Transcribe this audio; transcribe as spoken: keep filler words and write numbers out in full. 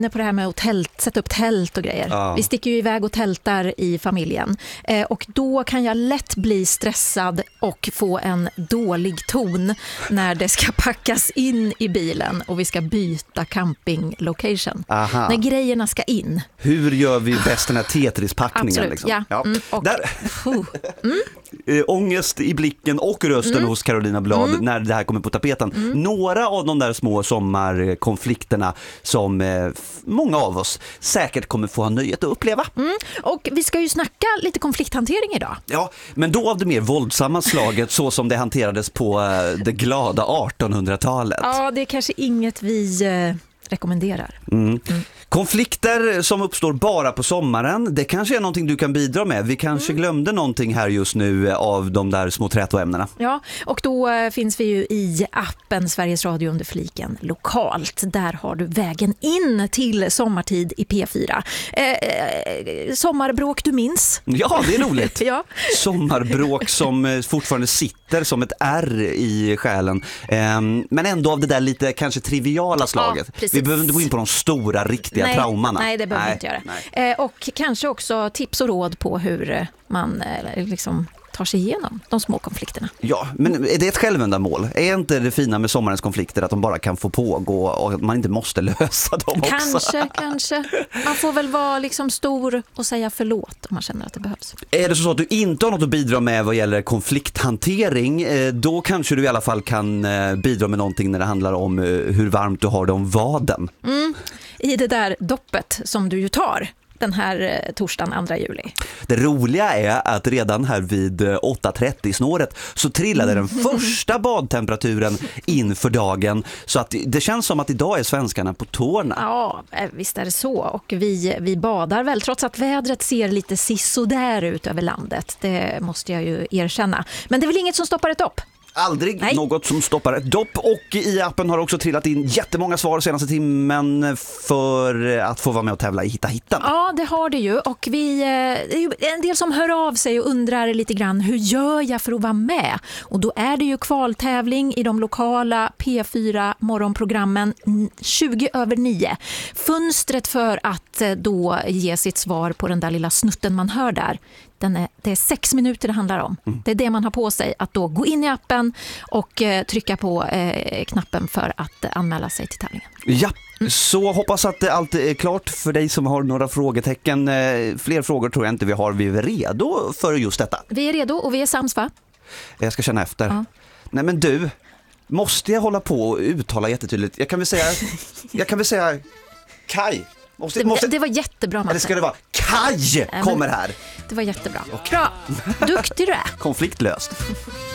på det här med att tält, sätta upp tält och grejer. Ja. Vi sticker ju iväg och tältar i familjen. Eh, och då kan jag lätt bli stressad och få en dålig ton när det ska packas in i bilen och vi ska byta campinglocation. Aha. När grejerna ska in. Hur gör vi bäst den här Tetris-packningen? Absolut, liksom? ja. ja. Mm, och, Där... mm. Äh, ångest i blicken och rösten mm. hos Carolina Blad mm. när det här kommer på tapeten. Mm. Några av de där små sommarkonflikterna som eh, många av oss säkert kommer få ha nöjet att uppleva. Mm. Och vi ska ju snacka lite konflikthantering idag. Ja, men då av det mer våldsamma slaget så som det hanterades på eh, det glada artonhundratalet. Ja, det är kanske inget vi... Eh... rekommenderar. Mm. Mm. Konflikter som uppstår bara på sommaren, det kanske är någonting du kan bidra med. Vi kanske mm. glömde någonting här just nu av de där små trätoämnena. Ja, och då äh, finns vi ju i appen Sveriges Radio under fliken lokalt. Där har du vägen in till sommartid i P fyra. Eh, eh, sommarbråk du minns? Ja, det är roligt. ja. Sommarbråk som fortfarande sitter som ett R i själen. Eh, men ändå av det där lite kanske triviala slaget. Ja, vi behöver inte gå in på de stora, riktiga nej, traumana. Nej, det behöver vi inte göra. Eh, och kanske också tips och råd på hur man eh, liksom tar sig igenom de små konflikterna. Ja, men är det ett självändamål? Är inte det fina med sommarens konflikter att de bara kan få pågå och att man inte måste lösa dem kanske, också? Kanske, kanske. Man får väl vara liksom stor och säga förlåt om man känner att det behövs. Är det så att du inte har något att bidra med vad gäller konflikthantering, då kanske du i alla fall kan bidra med någonting när det handlar om hur varmt du har det om vaden. Mm. I det där doppet som du ju tar den här torsdagen andra juli. Det roliga är att redan här vid åtta trettio snåret så trillade den första badtemperaturen inför dagen. Så att det känns som att idag är svenskarna på tårna. Ja, visst är det så. Och vi, vi badar väl trots att vädret ser lite sisådär ut över landet. Det måste jag ju erkänna. Men det är väl inget som stoppar ett dopp? Aldrig Nej. något som stoppar ett dopp. Och i appen har också trillat in jättemånga svar senaste timmen för att få vara med och tävla i Hitta Hitten. Ja, det har det ju. Och vi, det är ju en del som hör av sig och undrar lite grann, hur gör jag för att vara med? Och då är det ju kvaltävling i de lokala P fyra morgonprogrammen tjugo över nio. Fönstret för att då ge sitt svar på den där lilla snutten man hör där. Den är, det är sex minuter det handlar om. Mm. Det är det man har på sig, att då gå in i appen och eh, trycka på eh, knappen för att eh, anmäla sig till tävlingen. Ja, mm. Så hoppas att allt är klart för dig som har några frågetecken. Eh, fler frågor tror jag inte vi har. Vi är redo för just detta. Vi är redo och vi är sams, va? Jag ska känna efter. Ja. Nej men du, måste jag hålla på och uttala jättetydligt? Jag kan väl säga, jag kan väl säga Kaj. Måste, det, måste... det var jättebra, Matte. Eller ska det vara Kaj kommer här? Det var jättebra. Okay. Bra, duktig du är. Konfliktlöst.